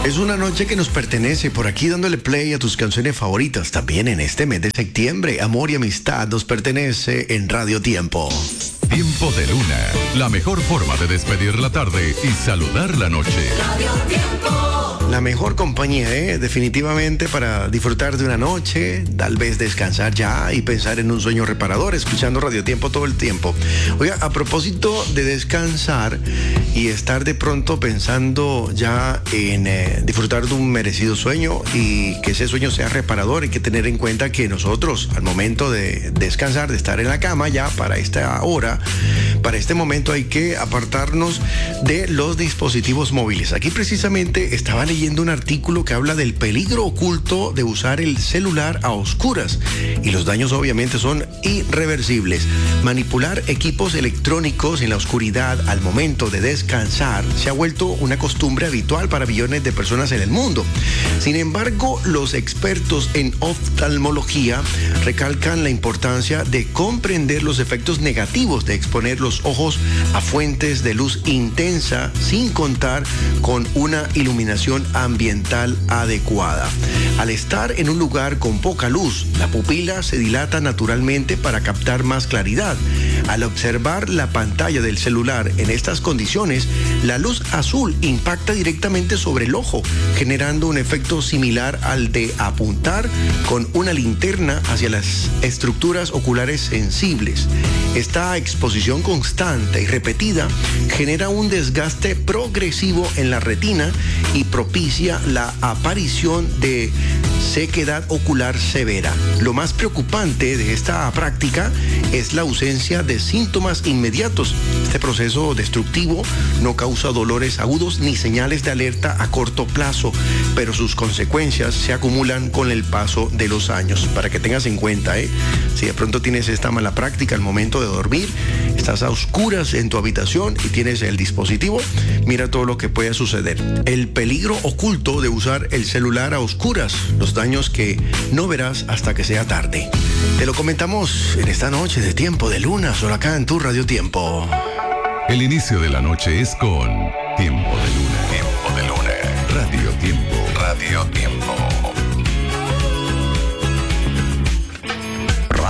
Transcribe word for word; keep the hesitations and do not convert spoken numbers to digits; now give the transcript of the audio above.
Es una noche que nos pertenece, por aquí dándole play a tus canciones favoritas. También en este mes de septiembre, amor y amistad nos pertenece en Radio Tiempo. Tiempo de Luna, la mejor forma de despedir la tarde y saludar la noche. Radio Tiempo. La mejor compañía, ¿eh? Definitivamente para disfrutar de una noche, tal vez descansar ya y pensar en un sueño reparador, escuchando Radio Tiempo todo el tiempo. Oiga, a propósito de descansar y estar de pronto pensando ya en eh, disfrutar de un merecido sueño y que ese sueño sea reparador, hay que tener en cuenta que nosotros, al momento de descansar, de estar en la cama ya para esta hora, para este momento hay que apartarnos de los dispositivos móviles. Aquí precisamente estaba leyendo un artículo que habla del peligro oculto de usar el celular a oscuras y los daños obviamente son irreversibles. Manipular equipos electrónicos en la oscuridad al momento de descansar se ha vuelto una costumbre habitual para millones de personas en el mundo. Sin embargo, los expertos en oftalmología recalcan la importancia de comprender los efectos negativos de exponer los ojos a fuentes de luz intensa sin contar con una iluminación ambiental adecuada. Al estar en un lugar con poca luz, la pupila se dilata naturalmente para captar más claridad. Al observar la pantalla del celular en estas condiciones, la luz azul impacta directamente sobre el ojo, generando un efecto similar al de apuntar con una linterna hacia las estructuras oculares sensibles. Esta exposición constante y repetida genera un desgaste progresivo en la retina y propicia la aparición de sequedad ocular severa. Lo más preocupante de esta práctica es la ausencia de síntomas inmediatos. Este proceso destructivo no causa dolores agudos ni señales de alerta a corto plazo, pero sus consecuencias se acumulan con el paso de los años. Para que tengas en cuenta, ¿eh? Si de pronto tienes esta mala práctica al momento de dormir, estás a oscuras en tu habitación y tienes el dispositivo, mira todo lo que puede suceder. El peligro oculto de usar el celular a oscuras, los daños que no verás hasta que sea tarde. Te lo comentamos en esta noche de Tiempo de Luna, solo acá en tu Radio Tiempo. El inicio de la noche es con Tiempo de Luna. Tiempo de Luna. Radio Tiempo. Radio Tiempo.